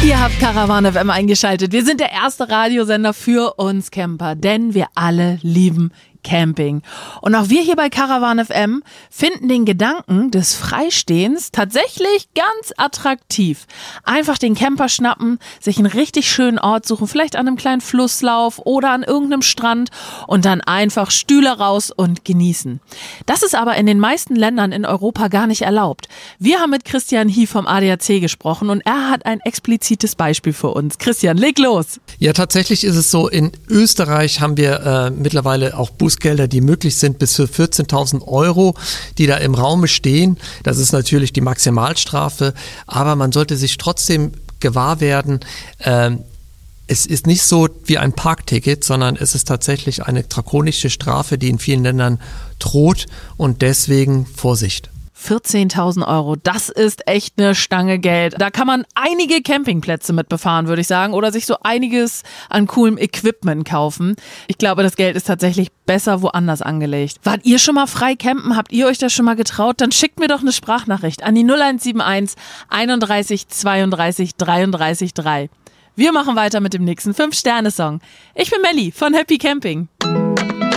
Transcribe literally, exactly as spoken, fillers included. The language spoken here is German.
Ihr habt Caravan F M eingeschaltet. Wir sind der erste Radiosender für uns Camper, denn wir alle lieben Camping. Und auch wir hier bei Caravan F M finden den Gedanken des Freistehens tatsächlich ganz attraktiv. Einfach den Camper schnappen, sich einen richtig schönen Ort suchen, vielleicht an einem kleinen Flusslauf oder an irgendeinem Strand und dann einfach Stühle raus und genießen. Das ist aber in den meisten Ländern in Europa gar nicht erlaubt. Wir haben mit Christian Hie vom A D A C gesprochen und er hat ein explizites Beispiel für uns. Christian, leg los! Ja, tatsächlich ist es so, in Österreich haben wir äh, mittlerweile auch Bußgelder, die möglich sind bis zu vierzehntausend Euro, die da im Raume stehen. Das ist natürlich die Maximalstrafe, aber man sollte sich trotzdem gewahr werden, äh, es ist nicht so wie ein Parkticket, sondern es ist tatsächlich eine drakonische Strafe, die in vielen Ländern droht und deswegen Vorsicht. vierzehntausend Euro, das ist echt eine Stange Geld. Da kann man einige Campingplätze mit befahren, würde ich sagen, oder sich so einiges an coolem Equipment kaufen. Ich glaube, das Geld ist tatsächlich besser woanders angelegt. Wart ihr schon mal frei campen? Habt ihr euch das schon mal getraut? Dann schickt mir doch eine Sprachnachricht an die null eins sieben eins einunddreißig zweiunddreißig dreiunddreißig drei. Wir machen weiter mit dem nächsten fünf Sterne Song. Ich bin Melli von Happy Camping.